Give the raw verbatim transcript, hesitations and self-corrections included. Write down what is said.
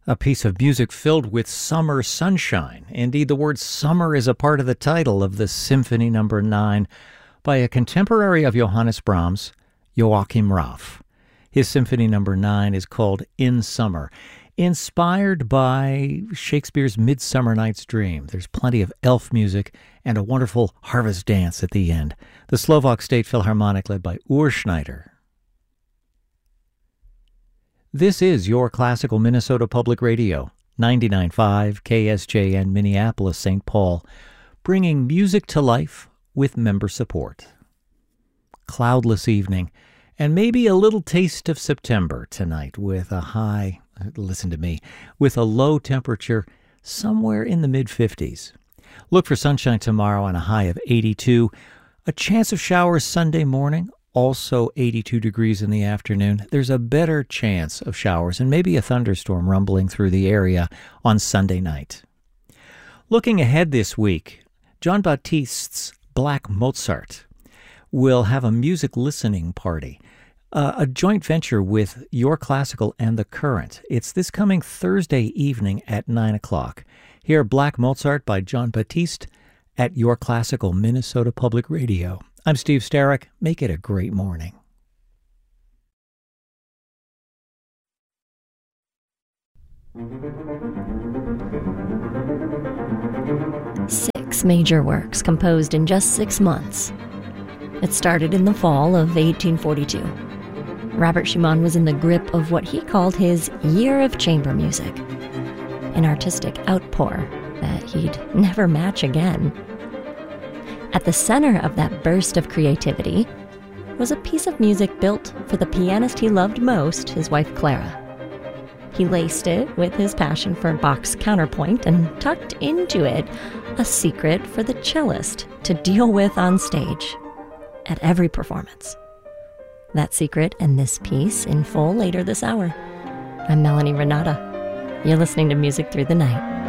A piece of music filled with summer sunshine. Indeed, the word summer is a part of the title of the Symphony Number nine by a contemporary of Johannes Brahms, Joachim Raff. His Symphony Number nine is called In Summer, inspired by Shakespeare's Midsummer Night's Dream. There's plenty of elf music and a wonderful harvest dance at the end. The Slovak State Philharmonic, led by Ur Schneider. This is your Classical Minnesota Public Radio, ninety-nine point five K S J N Minneapolis, Saint Paul, bringing music to life with member support. Cloudless evening, and maybe a little taste of September tonight with a high, listen to me, with a low temperature somewhere in the mid fifties. Look for sunshine tomorrow and a high of eighty-two. A chance of showers Sunday morning, also eighty-two degrees in the afternoon. There's a better chance of showers and maybe a thunderstorm rumbling through the area on Sunday night. Looking ahead this week, Jon Batiste's Black Mozart will have a music listening party, uh, a joint venture with Your Classical and The Current. It's this coming Thursday evening at nine o'clock. Hear Black Mozart by Jon Batiste at Your Classical Minnesota Public Radio. I'm Steve Starrick. Make it a great morning. Six major works composed in just six months. It started in the fall of eighteen forty-two. Robert Schumann was in the grip of what he called his year of chamber music, an artistic outpour that he'd never match again. At the center of that burst of creativity was a piece of music built for the pianist he loved most, his wife Clara. He laced it with his passion for Bach's counterpoint and tucked into it a secret for the cellist to deal with on stage at every performance. That secret and this piece in full later this hour. I'm Melanie Renata. You're listening to Music Through the Night.